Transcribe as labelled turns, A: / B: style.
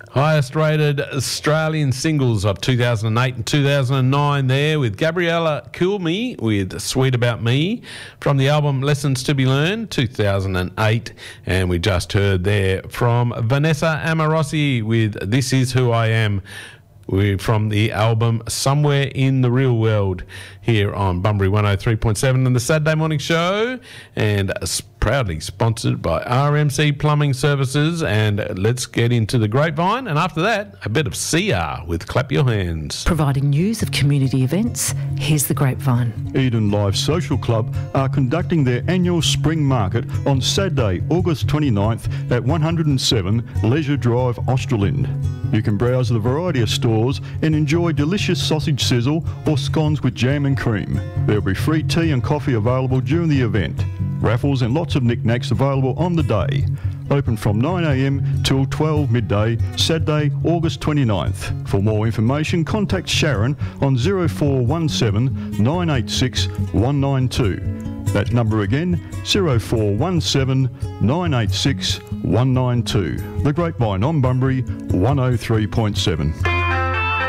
A: Highest rated Australian singles of 2008 and 2009 there, with Gabriella Cilmi with Sweet About Me from the album Lessons to Be Learned 2008, and we just heard there from Vanessa Amorosi with This Is Who I Am. We're from the album Somewhere in the Real World here on Bunbury 103.7 and the Saturday Morning Show, and proudly sponsored by RMC Plumbing Services. And let's get into the Grapevine, and after that, a bit of CR with Clap Your Hands.
B: Providing news of community events, here's the Grapevine.
C: Eden Life Social Club are conducting their annual spring market on Saturday, August 29th at 107 Leisure Drive, Australind. You can browse the variety of stores and enjoy delicious sausage sizzle or scones with jam and cream. There will be free tea and coffee available during the event. Raffles and lots of knickknacks available on the day. Open from 9 a.m. till 12 midday, Saturday, August 29th. For more information, contact Sharon on 0417 986 192. That number again, 0417 986 192. The Grapevine on Bunbury 103.7.